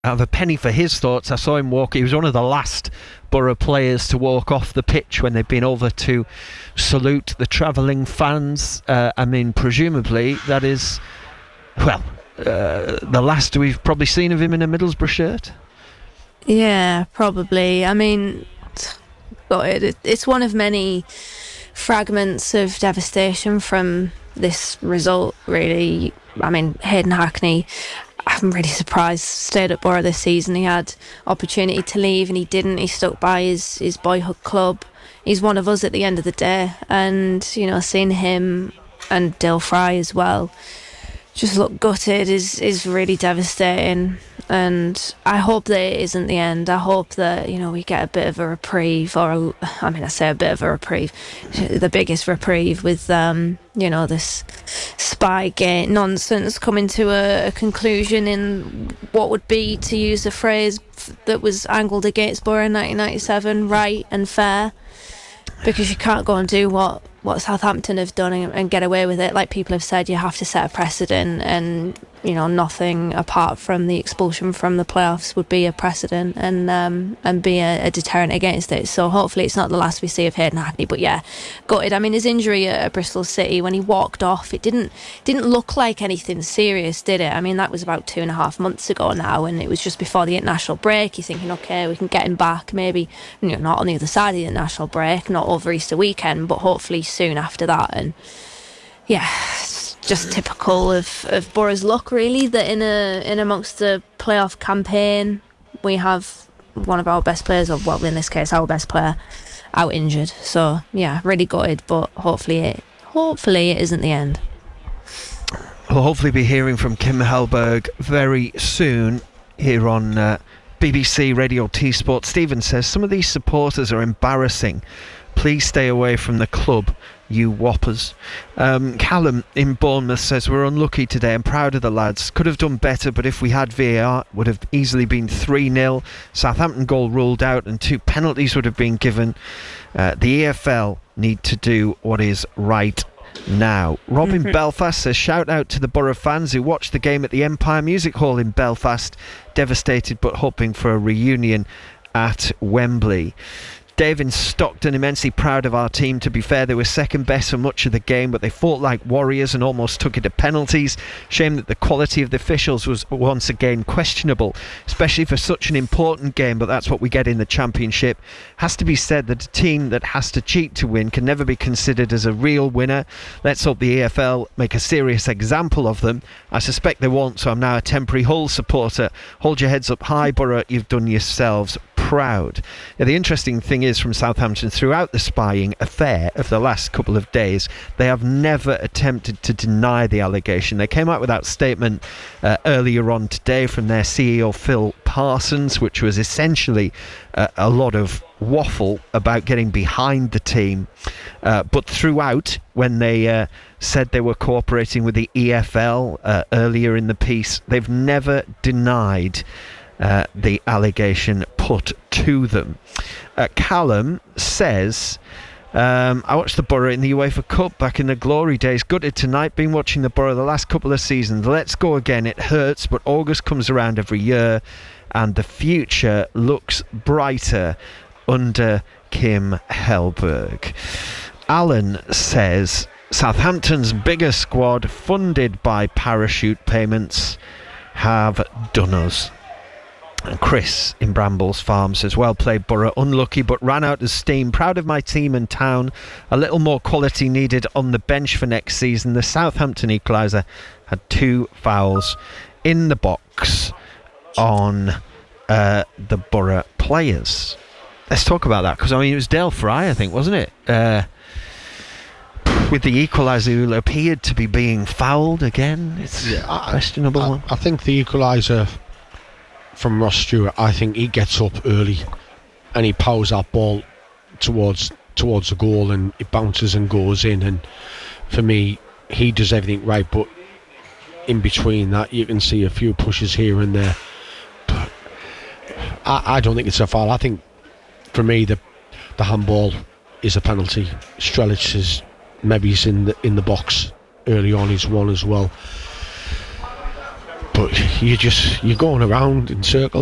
have a penny for his thoughts. I saw him walk. He was one of the last Borough players to walk off the pitch when they've been over to salute the travelling fans. Presumably that is, the last we've probably seen of him in a Middlesbrough shirt. Yeah, probably. I mean, it's one of many fragments of devastation from this result, really. I mean, Hayden Hackney, I'm really surprised, stayed at Borough this season. He had opportunity to leave and he didn't. He stuck by his boyhood club. He's one of us at the end of the day. And, seeing him and Dale Fry as well just look gutted is really devastating. And I hope that it isn't the end. I hope that, we get a bit of a reprieve, I say a bit of a reprieve, the biggest reprieve with, this Spygate nonsense coming to a conclusion in what would be, to use a phrase that was angled against Borough in 1997, right and fair. Because you can't go and do what Southampton have done and get away with it. Like people have said, you have to set a precedent, and nothing apart from the expulsion from the playoffs would be a precedent and be a deterrent against it. So hopefully it's not the last we see of Hayden Hackney. But yeah, gutted. I mean, his injury at Bristol City, when he walked off, it didn't look like anything serious, did it? I mean, that was about 2.5 months ago now, and it was just before the international break. You're thinking, okay, we can get him back, maybe not on the other side of the international break, not over Easter weekend, but hopefully soon after that. And yeah, it's just typical of Borough's luck, really, that in amongst the playoff campaign we have one of our best players, or well, in this case our best player, out injured. So yeah, really gutted, but hopefully it isn't the end. We'll hopefully be hearing from Kim Hellberg very soon here on BBC Radio T Sport. Stephen says some of these supporters are embarrassing. Please stay away from the club, you whoppers. Callum in Bournemouth says, we're unlucky today. I'm proud of the lads. Could have done better, but if we had VAR, would have easily been 3-0. Southampton goal ruled out and 2 penalties would have been given. The EFL need to do what is right now. Rob in Belfast says, shout out to the Borough fans who watched the game at the Empire Music Hall in Belfast. Devastated but hoping for a reunion at Wembley. Dave in Stockton, immensely proud of our team. To be fair, they were second best for much of the game, but they fought like warriors and almost took it to penalties. Shame that the quality of the officials was once again questionable, especially for such an important game, but that's what we get in the Championship. Has to be said that a team that has to cheat to win can never be considered as a real winner. Let's hope the EFL make a serious example of them. I suspect they won't, so I'm now a temporary Hull supporter. Hold your heads up high, Borough, you've done yourselves proud. Yeah, the interesting thing is, from Southampton, throughout the spying affair of the last couple of days, they have never attempted to deny the allegation. They came out with that statement earlier on today from their CEO Phil Parsons, which was essentially a lot of waffle about getting behind the team, but throughout, when they said they were cooperating with the EFL earlier in the piece, they've never denied the allegation put to them. Callum says, I watched the Borough in the UEFA Cup back in the glory days. Gutted tonight, been watching the Borough the last couple of seasons. Let's go again. It hurts, but August comes around every year and the future looks brighter under Kim Hellberg. Alan says, Southampton's bigger squad, funded by parachute payments, have done us. And Chris in Brambles Farm says, well played Borough, unlucky but ran out of steam. Proud of my team and town. A little more quality needed on the bench for next season. The Southampton equaliser had 2 fouls in the box on the Borough players. Let's talk about that, because it was Dale Fry, I think, wasn't it? With the equaliser, who appeared to be being fouled again. It's questionable. I think the equaliser from Ross Stewart, I think he gets up early and he powers that ball towards the goal, and it bounces and goes in, and for me he does everything right, but in between that you can see a few pushes here and there, but I don't think it's a foul. I think for me the handball is a penalty. Strelic is maybe he's in the box early on, he's one as well, but but you're going around in circles.